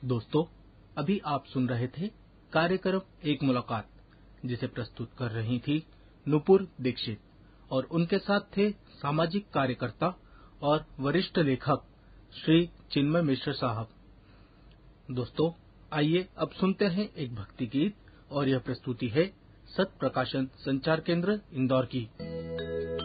दोस्तों, अभी आप सुन रहे थे कार्यक्रम एक मुलाकात, जिसे प्रस्तुत कर रही थी नुपुर दीक्षित और उनके साथ थे सामाजिक कार्यकर्ता और वरिष्ठ लेखक श्री चिन्मय मिश्र साहब। दोस्तों, आइए अब सुनते हैं एक भक्ति गीत और यह प्रस्तुति है सत प्रकाशन संचार केंद्र इंदौर की।